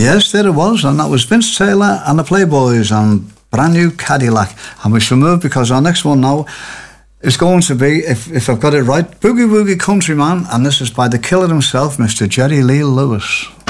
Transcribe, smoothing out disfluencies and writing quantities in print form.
Yes, there it was, and that was Vince Taylor and the Playboys on Brand New Cadillac. And we shall move because our next one now is going to be, if I've got it right, Boogie Woogie Countryman, and this is by the killer himself, Mr. Jerry Lee Lewis.